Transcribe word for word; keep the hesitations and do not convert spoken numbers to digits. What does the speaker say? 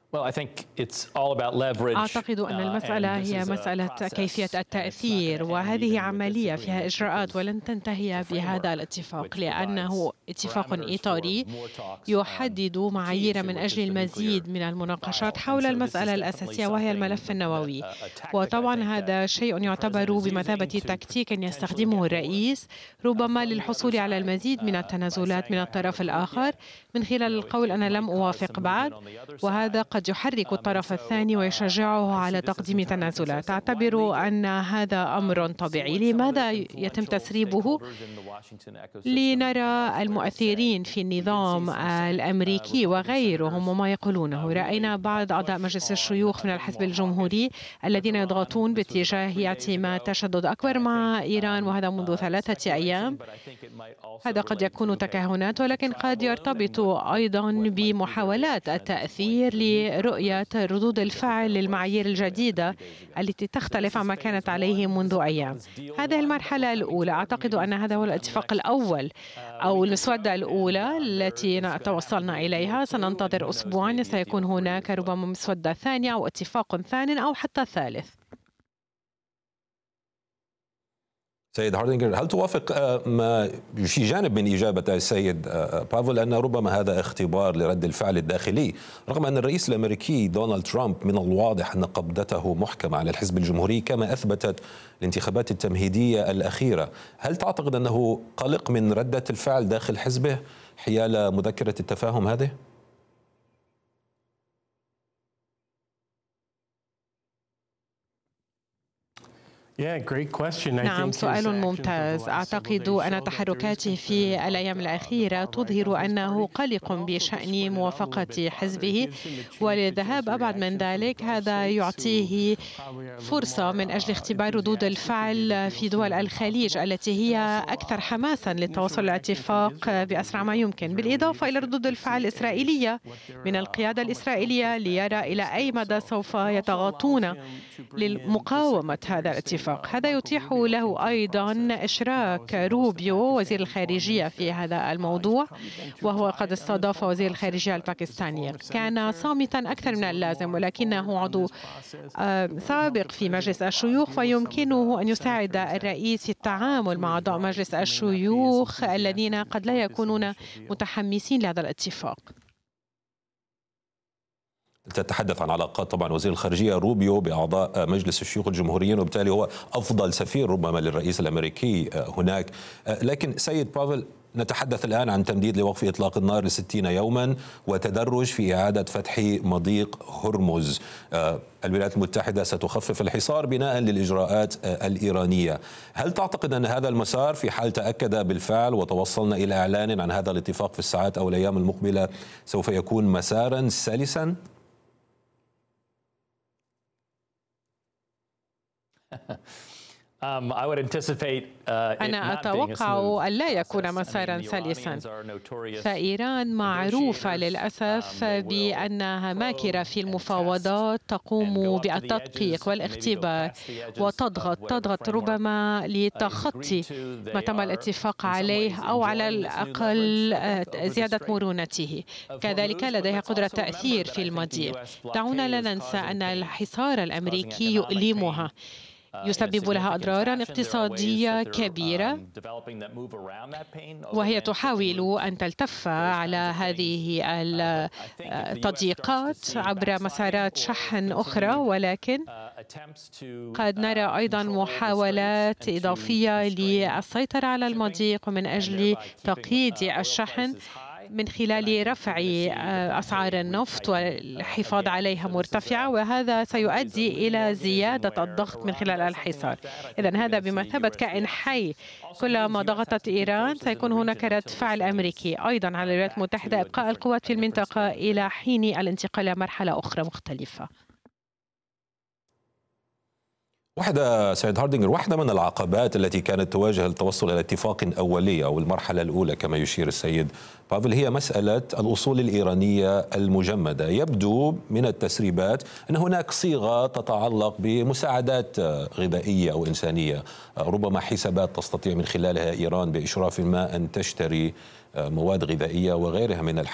أعتقد أن المسألة هي مسألة كيفية التأثير، وهذه عملية فيها إجراءات ولن تنتهي بهذا الاتفاق، لأنه اتفاق إطاري يحدد معايير من أجل المزيد من المناقشات حول المسألة الأساسية وهي الملف النووي. وطبعا هذا شيء يعتبر بمثابة تكتيك يستخدمه الرئيس ربما للحصول على المزيد من التنازلات من الطرف الآخر من خلال القول أنا لم أوافق بعد، وهذا قد يحرك الطرف الثاني ويشجعه على تقديم تنازلات. أعتبر أن هذا أمر طبيعي. لماذا يتم تسريبه؟ لنرى المؤثرين في النظام الأمريكي وغيرهم وما يقولونه. رأينا بعض أعضاء مجلس الشيوخ من الحزب الجمهوري الذين يضغطون باتجاه اعتماد تشدد أكبر مع إيران، وهذا منذ ثلاثة أيام. هذا قد يكون تكهنات، ولكن قد يرتبط أيضا بمحاولات التأثير لرؤية ردود الفعل للمعايير الجديدة التي تختلف عما كانت عليه منذ أيام. هذه المرحلة الأولى. أعتقد أن هذا هو الاتفاق الأول أو المسودة الأولى التي توصلنا إليها. سننتظر أسبوعا، سيكون هناك ربما مسودة ثانية أو اتفاق ثاني أو حتى ثالث. سيد هاردينجر، هل توافق ما في جانب من إجابة السيد بافل أن ربما هذا اختبار لرد الفعل الداخلي، رغم أن الرئيس الأمريكي دونالد ترامب من الواضح أن قبضته محكمة على الحزب الجمهوري كما أثبتت الانتخابات التمهيدية الأخيرة؟ هل تعتقد أنه قلق من ردة الفعل داخل حزبه حيال مذكرة التفاهم هذه؟ نعم، سؤال ممتاز. أعتقد أن تحركاته في الأيام الأخيرة تظهر أنه قلق بشأن موافقة حزبه، وللذهاب أبعد من ذلك هذا يعطيه فرصة من أجل اختبار ردود الفعل في دول الخليج التي هي أكثر حماسا للتوصل لاتفاق بأسرع ما يمكن، بالإضافة إلى ردود الفعل الإسرائيلية من القيادة الإسرائيلية ليرى إلى أي مدى سوف يتغاطون لمقاومة هذا الاتفاق. هذا يتيح له أيضا إشراك روبيو وزير الخارجية في هذا الموضوع، وهو قد استضاف وزير الخارجية الباكستاني. كان صامتا أكثر من اللازم، ولكنه عضو سابق في مجلس الشيوخ، فيمكنه أن يساعد الرئيس في التعامل مع أعضاء مجلس الشيوخ الذين قد لا يكونون متحمسين لهذا الاتفاق. تتحدث عن علاقات طبعا وزير الخارجية روبيو بأعضاء مجلس الشيوخ الجمهوريين، وبالتالي هو أفضل سفير ربما للرئيس الأمريكي هناك. لكن سيد بافل، نتحدث الآن عن تمديد لوقف إطلاق النار لستين يوما وتدرج في إعادة فتح مضيق هرمز. الولايات المتحدة ستخفف الحصار بناء للإجراءات الإيرانية. هل تعتقد أن هذا المسار في حال تأكد بالفعل وتوصلنا إلى إعلان عن هذا الاتفاق في الساعات أو الأيام المقبلة سوف يكون مسارا سلسا؟ أنا أتوقع أن لا يكون مسارا سلسا، فإيران معروفة للأسف بأنها ماكرة في المفاوضات، تقوم بالتدقيق والاختبار وتضغط تضغط ربما لتخطي ما تم الاتفاق عليه أو على الأقل زيادة مرونته. كذلك لديها قدرة تأثير في المضيق. دعونا لا ننسى أن الحصار الأمريكي يؤلمها، يسبب لها أضرارا اقتصادية كبيرة، وهي تحاول أن تلتف على هذه التضييقات عبر مسارات شحن أخرى، ولكن قد نرى أيضا محاولات إضافية للسيطرة على المضيق ومن أجل تقييد الشحن من خلال رفع أسعار النفط والحفاظ عليها مرتفعة، وهذا سيؤدي إلى زيادة الضغط من خلال الحصار. إذن هذا بمثابة كائن حي، كلما ضغطت إيران سيكون هناك رد فعل أمريكي أيضا على الولايات المتحدة إبقاء القوات في المنطقة إلى حين الانتقال إلى مرحلة أخرى مختلفة. واحدة سيد هاردينجر، واحدة من العقبات التي كانت تواجه التوصل إلى اتفاق أولي أو المرحلة الأولى كما يشير السيد بافل هي مسألة الأصول الإيرانية المجمدة. يبدو من التسريبات أن هناك صيغة تتعلق بمساعدات غذائية أو إنسانية، ربما حسابات تستطيع من خلالها إيران بإشراف ما أن تشتري مواد غذائية وغيرها من الحاجات.